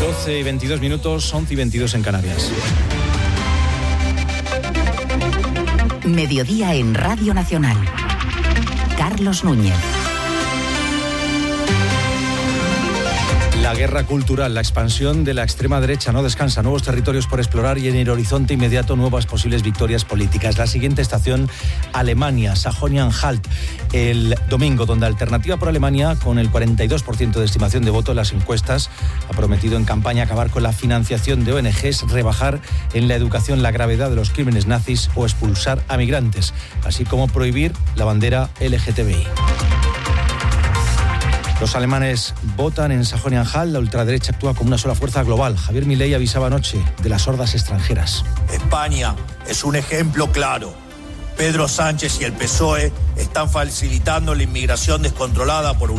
12:22, 11:22 en Canarias. Mediodía en Radio Nacional. Carlos Núñez. La guerra cultural, la expansión de la extrema derecha no descansa, nuevos territorios por explorar y en el horizonte inmediato nuevas posibles victorias políticas. La siguiente estación, Alemania, Sajonia-Anhalt, el domingo, donde Alternativa por Alemania, con el 42% de estimación de voto en las encuestas, ha prometido en campaña acabar con la financiación de ONGs, rebajar en la educación la gravedad de los crímenes nazis o expulsar a migrantes, así como prohibir la bandera LGTBI. Los alemanes votan en Sajonia-Anhalt, la ultraderecha actúa como una sola fuerza global. Javier Milei avisaba anoche de las hordas extranjeras. España es un ejemplo claro. Pedro Sánchez y el PSOE están facilitando la inmigración descontrolada por un